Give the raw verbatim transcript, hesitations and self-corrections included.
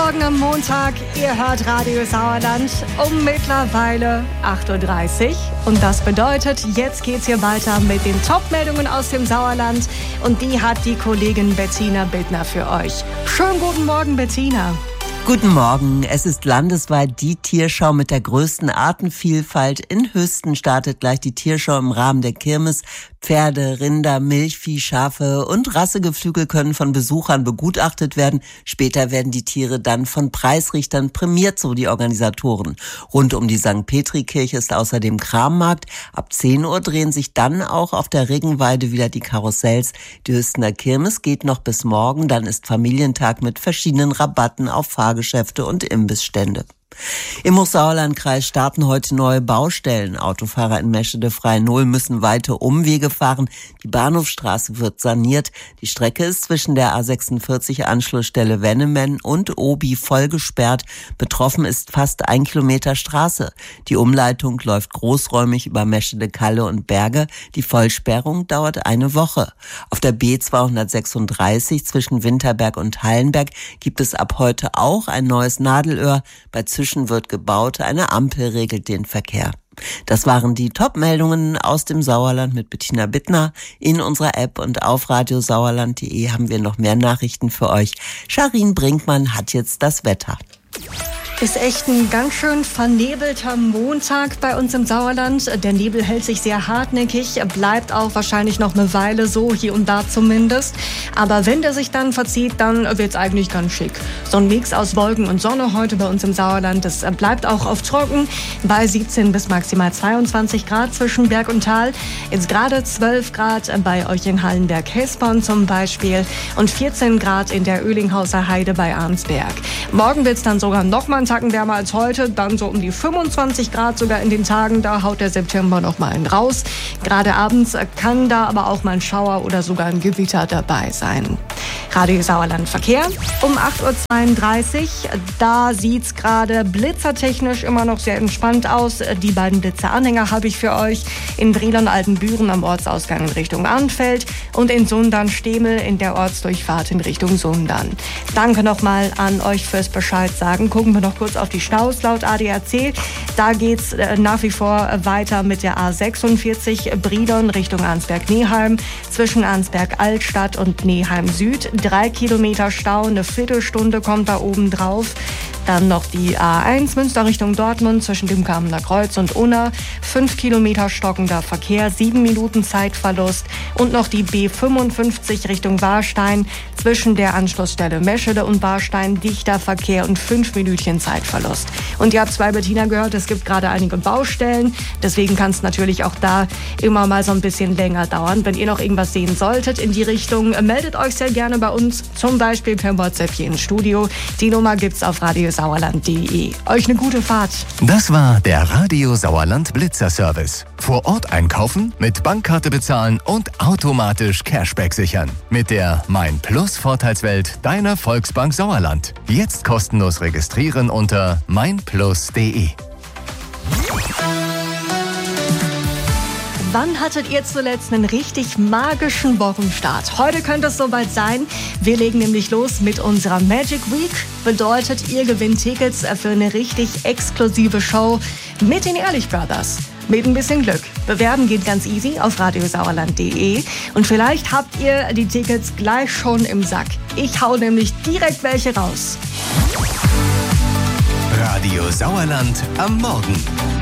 Morgen am Montag. Ihr hört Radio Sauerland um mittlerweile acht Uhr dreißig. Und das bedeutet, jetzt geht's hier weiter mit den Top-Meldungen aus dem Sauerland. Und die hat die Kollegin Bettina Bittner für euch. Schönen guten Morgen, Bettina. Guten Morgen. Es ist landesweit die Tierschau mit der größten Artenvielfalt. In Hüsten startet gleich die Tierschau im Rahmen der Kirmes. Pferde, Rinder, Milchvieh, Schafe und Rassegeflügel können von Besuchern begutachtet werden. Später werden die Tiere dann von Preisrichtern prämiert, so die Organisatoren. Rund um die Sankt Petri-Kirche ist außerdem Krammarkt. Ab zehn Uhr drehen sich dann auch auf der Regenweide wieder die Karussells. Die Hüstener Kirmes geht noch bis morgen. Dann ist Familientag mit verschiedenen Rabatten auf Fahrgeschäfte und Imbissstände. Im Hochsauerlandkreis starten heute neue Baustellen. Autofahrer in Meschede-Freie-Nohl müssen weite Umwege fahren. Die Bahnhofstraße wird saniert. Die Strecke ist zwischen der A sechsundvierzig Anschlussstelle Wennemen und Obi voll gesperrt. Betroffen ist fast ein Kilometer Straße. Die Umleitung läuft großräumig über Meschede-Kalle und Berge. Die Vollsperrung dauert eine Woche. Auf der B zweihundertsechsunddreißig zwischen Winterberg und Hallenberg gibt es ab heute auch ein neues Nadelöhr. Bei Zwischen wird gebaut, eine Ampel regelt den Verkehr. Das waren die Top-Meldungen aus dem Sauerland mit Bettina Bittner. In unserer App und auf radiosauerland punkt de haben wir noch mehr Nachrichten für euch. Sharin Brinkmann hat jetzt das Wetter. Ist echt ein ganz schön vernebelter Montag bei uns im Sauerland. Der Nebel hält sich sehr hartnäckig, bleibt auch wahrscheinlich noch eine Weile so, hier und da zumindest. Aber wenn der sich dann verzieht, dann wird's eigentlich ganz schick. So ein Mix aus Wolken und Sonne heute bei uns im Sauerland. Das bleibt auch oft trocken bei siebzehn bis maximal zweiundzwanzig Grad zwischen Berg und Tal. Jetzt gerade zwölf Grad bei euch in Hallenberg-Hesborn zum Beispiel und vierzehn Grad in der Oelinghauser Heide bei Arnsberg. Morgen wird's dann sogar noch mal einen Tacken wärmer als heute, dann so um die fünfundzwanzig Grad sogar in den Tagen, da haut der September noch mal einen raus. Gerade abends kann da aber auch mal ein Schauer oder sogar ein Gewitter dabei sein. Radio Sauerland Verkehr um acht Uhr zweiunddreißig, da sieht's gerade blitzertechnisch immer noch sehr entspannt aus. Die beiden Blitzeranhänger habe ich für euch in Brilon-Altenbüren am Ortsausgang in Richtung Arnfeld und in Sundern-Stemel in der Ortsdurchfahrt in Richtung Sundern. Danke nochmal an euch fürs Bescheid sagen. Gucken wir noch kurz auf die Staus laut A D A C. Da geht's äh, nach wie vor weiter mit der A sechsundvierzig Brilon Richtung Arnsberg-Neheim. Zwischen Arnsberg-Altstadt und Neheim Süd. Drei Kilometer Stau, eine Viertelstunde kommt da oben drauf. Dann noch die A eins Münster Richtung Dortmund zwischen dem Kamener Kreuz und Unna. Fünf Kilometer stockender Verkehr, sieben Minuten Zeitverlust. Und noch die B fünfundfünfzig Richtung Warstein zwischen der Anschlussstelle Meschede und Warstein. Dichter Verkehr und fünf Minütchen Zeitverlust. Und ihr habt bei Bettina gehört, es gibt gerade einige Baustellen. Deswegen kann es natürlich auch da immer mal so ein bisschen länger dauern. Wenn ihr noch irgendwas sehen solltet in die Richtung, meldet euch sehr gerne bei uns. Zum Beispiel per WhatsApp hier ins Studio. Die Nummer gibt's auf radiosauerland punkt de. Euch eine gute Fahrt. Das war der Radio Sauerland Blitzer Service. Vor Ort einkaufen, mit Bankkarte bezahlen und automatisch Cashback sichern. Mit der Mein Plus Vorteilswelt deiner Volksbank Sauerland. Jetzt kostenlos registrieren unter mein plus punkt de. Wann hattet ihr zuletzt einen richtig magischen Wochenstart? Heute könnte es soweit sein. Wir legen nämlich los mit unserer Magic Week. Bedeutet, ihr gewinnt Tickets für eine richtig exklusive Show mit den Ehrlich Brothers. Mit ein bisschen Glück. Bewerben geht ganz easy auf radiosauerland punkt de. Und vielleicht habt ihr die Tickets gleich schon im Sack. Ich hau nämlich direkt welche raus. Radio Sauerland am Morgen.